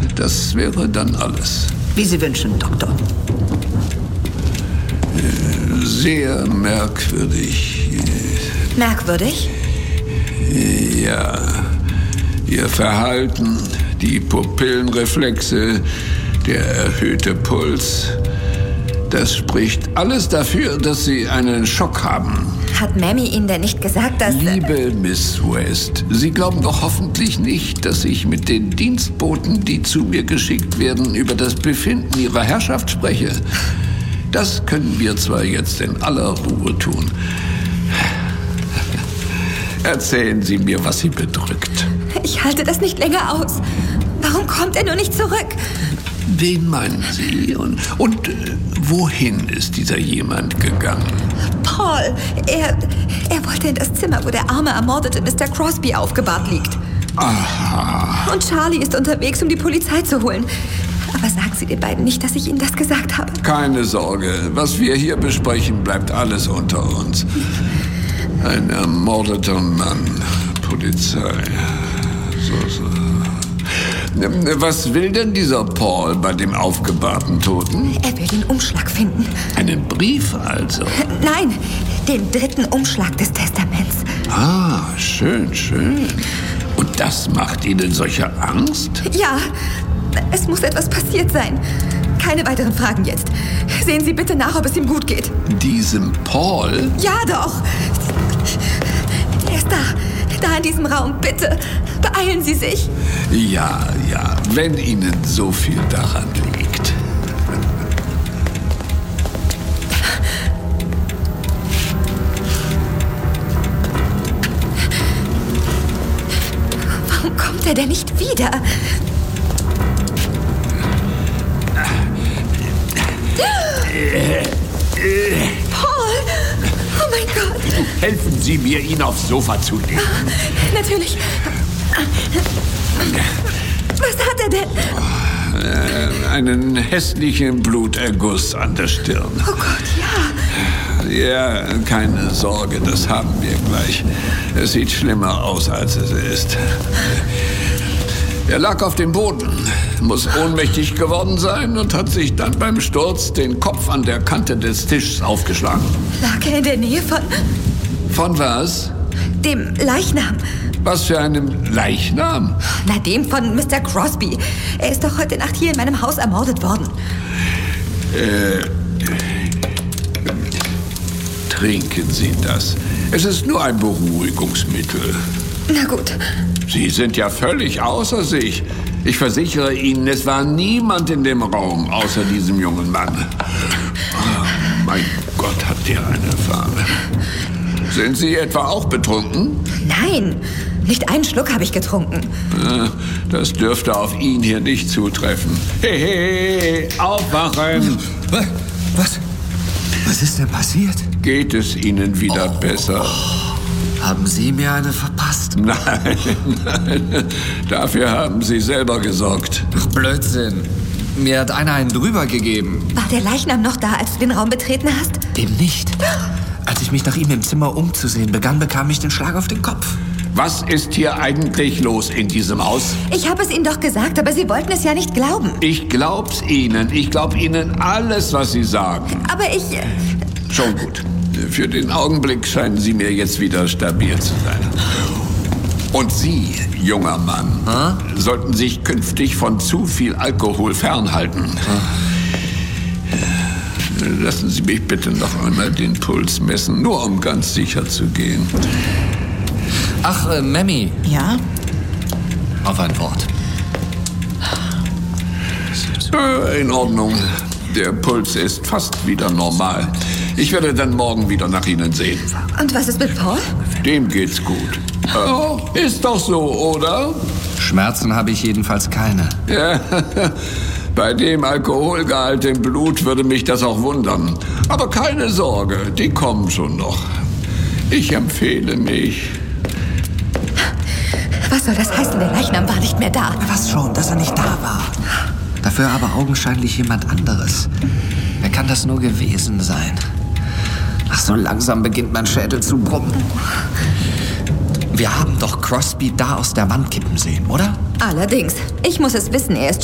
Das wäre dann alles. Wie Sie wünschen, Doktor. Sehr merkwürdig. Merkwürdig? Ja. Ihr Verhalten, die Pupillenreflexe, der erhöhte Puls. Das spricht alles dafür, dass Sie einen Schock haben. Hat Mammy Ihnen denn nicht gesagt, dass... Liebe Miss West, Sie glauben doch hoffentlich nicht, dass ich mit den Dienstboten, die zu mir geschickt werden, über das Befinden Ihrer Herrschaft spreche. Das können wir zwar jetzt in aller Ruhe tun. Erzählen Sie mir, was Sie bedrückt. Ich halte das nicht länger aus. Warum kommt er nur nicht zurück? Wen meinen Sie? Und wohin ist dieser jemand gegangen? Paul, er wollte in das Zimmer, wo der arme, ermordete Mr. Crosby aufgebahrt liegt. Aha. Und Charlie ist unterwegs, um die Polizei zu holen. Aber sagen Sie den beiden nicht, dass ich Ihnen das gesagt habe. Keine Sorge. Was wir hier besprechen, bleibt alles unter uns. Ein ermordeter Mann. Polizei. So. Was will denn dieser Paul bei dem aufgebahrten Toten? Er will den Umschlag finden. Einen Brief also? Nein, den 3. Umschlag des Testaments. Ah, schön. Und das macht Ihnen solche Angst? Ja, es muss etwas passiert sein. Keine weiteren Fragen jetzt. Sehen Sie bitte nach, ob es ihm gut geht. Diesem Paul? Ja, doch. Er ist da in diesem Raum. Bitte, beeilen Sie sich. Ja, wenn Ihnen so viel daran liegt. Warum kommt er denn nicht wieder? Paul! Oh mein Gott! Helfen Sie mir, ihn aufs Sofa zu legen. Natürlich. Was hat er denn? Einen hässlichen Bluterguss an der Stirn. Oh Gott, ja. Ja, keine Sorge, das haben wir gleich. Es sieht schlimmer aus, als es ist. Er lag auf dem Boden, muss ohnmächtig geworden sein und hat sich dann beim Sturz den Kopf an der Kante des Tisches aufgeschlagen. Lag er in der Nähe von... Von was? Dem Leichnam. Was für einem Leichnam? Na, dem von Mr. Crosby. Er ist doch heute Nacht hier in meinem Haus ermordet worden. Trinken Sie das. Es ist nur ein Beruhigungsmittel. Na gut. Sie sind ja völlig außer sich. Ich versichere Ihnen, es war niemand in dem Raum außer diesem jungen Mann. Oh, mein Gott, hat der eine Farbe. Sind Sie etwa auch betrunken? Nein, nicht einen Schluck habe ich getrunken. Das dürfte auf ihn hier nicht zutreffen. Hey, aufwachen! Was ist denn passiert? Geht es Ihnen wieder besser? Haben Sie mir eine verpasst? Nein. Dafür haben Sie selber gesorgt. Ach, Blödsinn. Mir hat einer einen drüber gegeben. War der Leichnam noch da, als du den Raum betreten hast? Eben nicht. Als ich mich nach ihm im Zimmer umzusehen begann, bekam ich den Schlag auf den Kopf. Was ist hier eigentlich los in diesem Haus? Ich habe es Ihnen doch gesagt, aber Sie wollten es ja nicht glauben. Ich glaub's Ihnen. Ich glaub Ihnen alles, was Sie sagen. Aber ich... Schon gut. Für den Augenblick scheinen Sie mir jetzt wieder stabil zu sein. Und Sie, junger Mann, sollten sich künftig von zu viel Alkohol fernhalten. Lassen Sie mich bitte noch einmal den Puls messen, nur um ganz sicher zu gehen. Ach, Mammy. Ja? Auf ein Wort. In Ordnung. Der Puls ist fast wieder normal. Ich werde dann morgen wieder nach Ihnen sehen. Und was ist mit Paul? Dem geht's gut. Oh, ist doch so, oder? Schmerzen habe ich jedenfalls keine. Ja, bei dem Alkoholgehalt im Blut würde mich das auch wundern. Aber keine Sorge, die kommen schon noch. Ich empfehle mich. Was soll das heißen? Der Leichnam war nicht mehr da. Was schon, dass er nicht da war. Dafür aber augenscheinlich jemand anderes. Wer kann das nur gewesen sein? Ach, so langsam beginnt mein Schädel zu brummen. Wir haben doch Crosby da aus der Wand kippen sehen, oder? Allerdings. Ich muss es wissen, er ist